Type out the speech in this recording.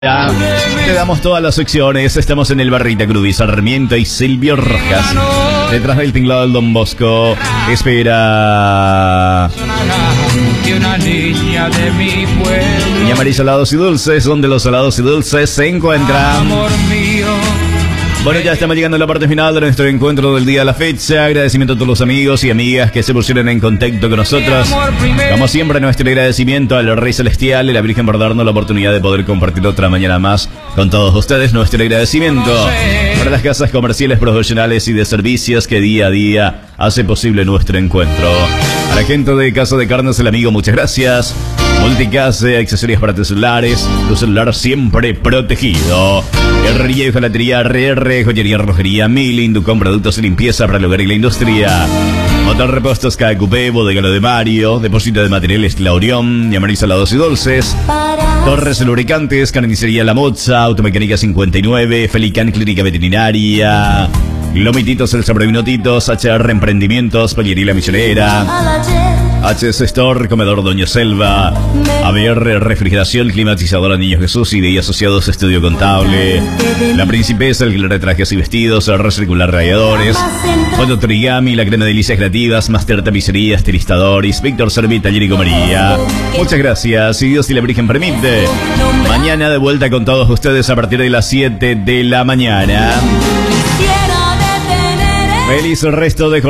Te damos todas las secciones. Estamos en el Barrita Cruz, Sarmiento y Silvio Rojas. Detrás del tinglado del Don Bosco. Espera. Y Amarillo Salados y Dulces, donde los salados y dulces se encuentran. Bueno, ya estamos llegando a la parte final de nuestro encuentro del día de la fecha. Agradecimiento a todos los amigos y amigas que se pusieron en contacto con nosotros. Como siempre, nuestro agradecimiento al Rey Celestial y la Virgen por darnos la oportunidad de poder compartir otra mañana más con todos ustedes. Nuestro agradecimiento para las casas comerciales, profesionales y de servicios que día a día hace posible nuestro encuentro. A la gente de Casa de Carnes El Amigo, muchas gracias. Multicase, accesorios para tus celulares, tu celular siempre protegido. Herrería y hojalatería RR, joyería, relojería Milling, con productos de limpieza para el hogar y la industria. Motor Repuestos KQP, Bodega Lo de Mario, depósito de materiales La Orión, y Amarillo Salados y Dulces. Torres Lubricantes, Carnicería La Moza, Automecánica 59, Felican Clínica Veterinaria. Lomititos, El Sobrevinotitos, HR Emprendimientos, Pollería La Misionera, HS Store, Comedor Doña Selva, ABR Refrigeración, Climatizadora Niño Jesús y de ahí asociados Estudio Contable, La Principesa, Alquiler de Trajes y Vestidos, Recircular Radiadores, Foto Trigami, La Crema de Delicias Creativas, Master Tapicería, Estilistadores, Víctor Servi, Taller y Comería. Muchas gracias, si Dios y la Virgen permite. Mañana de vuelta con todos ustedes a partir de las 7 de la mañana. Feliz resto de jornada.